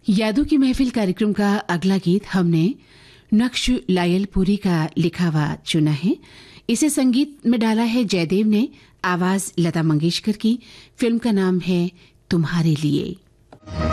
यादों की महफिल कार्यक्रम का अगला गीत हमने नक्श लायलपुरी का लिखा हुआ चुना है। इसे संगीत में डाला है जयदेव ने, आवाज लता मंगेशकर की। फिल्म का नाम है तुम्हारे लिए।